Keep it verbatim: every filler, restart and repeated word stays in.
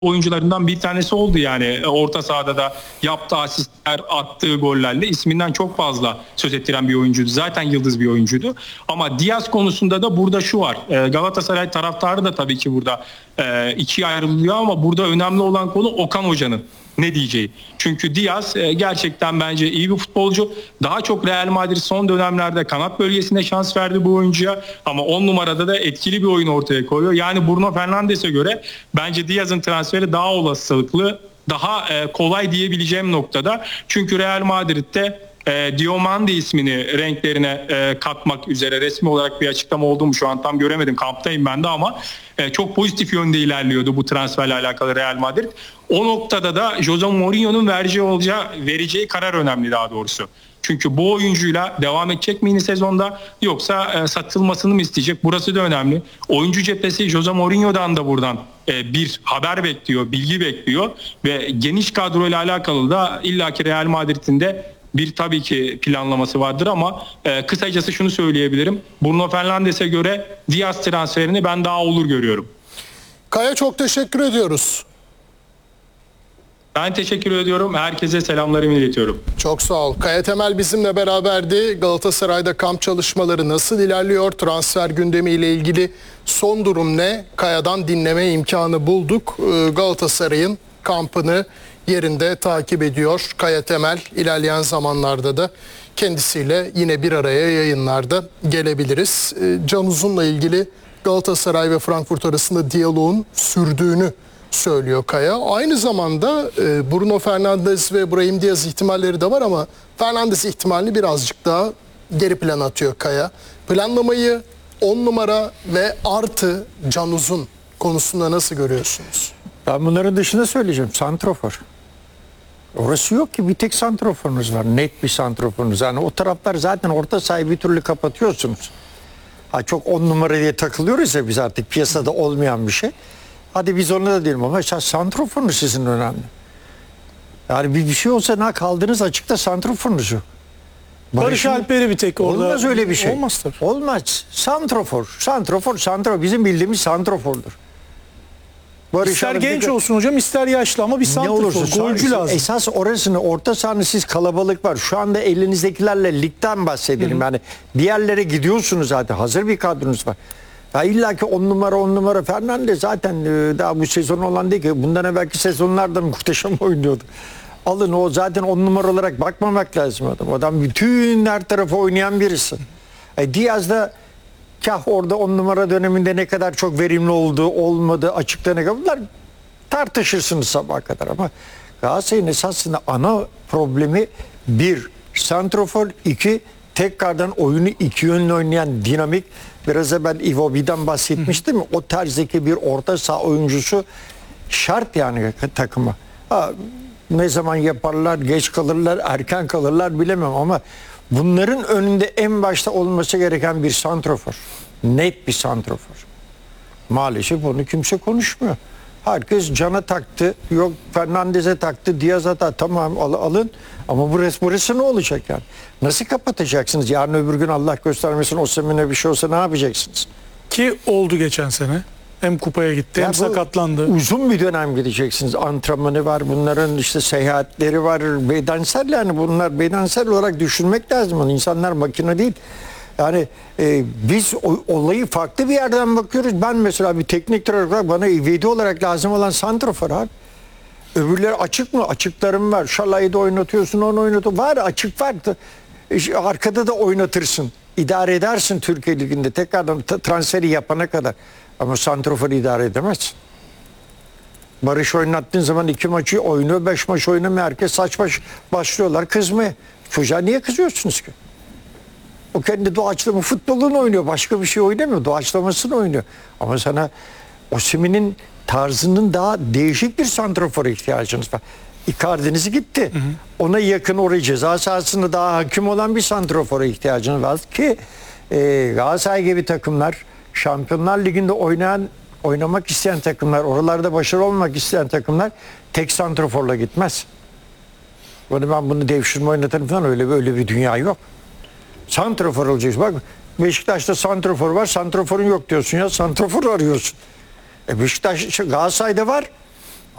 oyuncularından bir tanesi oldu yani. Orta sahada da yaptığı asistler, attığı gollerle isminden çok fazla söz ettiren bir oyuncuydu. Zaten yıldız bir oyuncuydu. Ama Diaz konusunda da burada şu var. Galatasaray taraftarı da tabii ki burada ikiye ayrılıyor ama burada önemli olan konu Okan Hoca'nın ne diyeceği. Çünkü Diaz gerçekten bence iyi bir futbolcu. Daha çok Real Madrid son dönemlerde kanat bölgesinde şans verdi bu oyuncuya. Ama on numarada da etkili bir oyun ortaya koyuyor. Yani Bruno Fernandes'e göre bence Diaz'ın transferi daha olasılıklı, daha kolay diyebileceğim noktada. Çünkü Real Madrid'de E, Diomande ismini renklerine e, katmak üzere resmi olarak bir açıklama oldu mu şu an tam göremedim, kamptayım ben de ama e, çok pozitif yönde ilerliyordu bu transferle alakalı Real Madrid. O noktada da Jose Mourinho'nun vereceği olacağı, vereceği karar önemli daha doğrusu. Çünkü bu oyuncuyla devam edecek mi yeni sezonda yoksa e, satılmasını mı isteyecek? Burası da önemli. Oyuncu cephesi Jose Mourinho'dan da buradan e, bir haber bekliyor, bilgi bekliyor ve geniş kadroyla alakalı da illaki Real Madrid'in de bir tabii ki planlaması vardır ama e, kısacası şunu söyleyebilirim. Bruno Fernandes'e göre Diaz transferini ben daha olur görüyorum. Kaya, çok teşekkür ediyoruz. Ben teşekkür ediyorum. Herkese selamlarımı iletiyorum. Çok sağ ol. Kaya Temel bizimle beraberdi. Galatasaray'da kamp çalışmaları nasıl ilerliyor? Transfer gündemiyle ilgili son durum ne? Kaya'dan dinleme imkanı bulduk. Galatasaray'ın kampını yerinde takip ediyor Kaya Temel. İlerleyen zamanlarda da kendisiyle yine bir araya yayınlarda gelebiliriz. Can Uzun'la ilgili Galatasaray ve Frankfurt arasında diyaloğun sürdüğünü söylüyor Kaya. Aynı zamanda Bruno Fernandes ve Brahim Diaz ihtimalleri de var ama Fernandes ihtimalini birazcık daha geri plana atıyor Kaya. Planlamayı on numara ve artı Can Uzun konusunda nasıl görüyorsunuz? Ben bunların dışında söyleyeceğim. Santrofor. Orası yok ki, bir tek santroforunuz var. Net bir santroforunuz. Yani o taraflar zaten orta sahayı bir türlü kapatıyorsunuz. Ha, çok on numara diye takılıyoruz ya biz, artık piyasada olmayan bir şey. Hadi biz onu da diyelim ama santroforunuz sizin önemli. Yani bir, bir şey olsa ne kaldınız açıkta, santroforunuz yok. Barış Alper'i bir tek orada. Olmaz öyle bir şey. Olmaz tabii. Olmaz. Santrofor. Santrofor, santrofor. Bizim bildiğimiz santrofordur. Barış İster Alper genç olsun hocam, ister yaşlı ama bir santrafor, golcü lazım. Esas orasını, orta sahanı siz kalabalık var. Şu anda elinizdekilerle ligden bahsedelim. Hı hı. Yani bir yerlere gidiyorsunuz zaten. Hazır bir kadronuz var. Ya illa ki on numara on numara Fernandes zaten daha bu sezon olan değil ki. Bundan evvelki sezonlarda muhteşem oynuyordu. Alın, o zaten on numara olarak bakmamak lazım adam. Adam bütün her tarafa oynayan birisi. E, Diaz da kah orada on numara döneminde ne kadar çok verimli olduğu, olmadığı açıkta ne kadar, bunlar tartışırsınız sabaha kadar ama Galatasaray'ın esasında ana problemi bir santrofor, iki tekrardan oyunu iki yönlü oynayan dinamik, biraz evvel Iwobi'den bahsetmiştim mi? O tarzdaki bir orta saha oyuncusu şart yani takıma. Ha, ne zaman yaparlar, geç kalırlar, erken kalırlar bilemem ama bunların önünde en başta olması gereken bir santrofor. Net bir santrofor. Maalesef onu kimse konuşmuyor. Herkes Can'a taktı, yok Fernandes'e taktı, Diaz'a da tamam al, alın. Ama burası, burası ne olacak yani? Nasıl kapatacaksınız? Yarın öbür gün Allah göstermesin Osimhen'e bir şey olsa ne yapacaksınız? Ki oldu geçen sene. Hem kupaya gitti ya hem sakatlandı. Uzun bir dönem gideceksiniz. Antrenmanı var, bunların işte seyahatleri var, bedensel, yani bunlar bedensel olarak düşünmek lazım. İnsanlar makine değil. Yani e, biz o, olayı farklı bir yerden bakıyoruz. Ben mesela bir teknik direktör olarak bana ivedi olarak lazım olan santrafor abi. Öbürleri açık mı? Açıklarım var. Şalay'ı da oynatıyorsun, onu oynatıyorsun. Var, açık var. İşte arkada da oynatırsın. İdare edersin Türkiye Ligi'nde tekrardan transferi yapana kadar. Ama santraforu idare edemezsin. Barış oynattığın zaman iki maçı oynuyor, beş maç oynamıyor. Herkes saç baş başlıyorlar kızmaya. Çocuğa niye kızıyorsunuz ki? O kendi doğaçlama futbolunu oynuyor. Başka bir şey oynamıyor. Doğaçlamasını oynuyor. Ama sana Osimhen'in tarzının daha değişik bir santrafora ihtiyacınız var. Icardi'niz gitti. Hı hı. Ona yakın, oraya ceza sahasında daha hakim olan bir santrafora ihtiyacınız var ki e, Galatasaray gibi takımlar, Şampiyonlar Ligi'nde oynayan, oynamak isteyen takımlar, oralarda başarılı olmak isteyen takımlar tek santraforla gitmez. Bunu ben bunu devşirme oynatırım falan, öyle böyle bir dünya yok. Santrafor olacaksın. Bak Beşiktaş'ta santrafor var, santraforun yok diyorsun ya, santrafor arıyorsun. E Beşiktaş, Galatasaray'da var.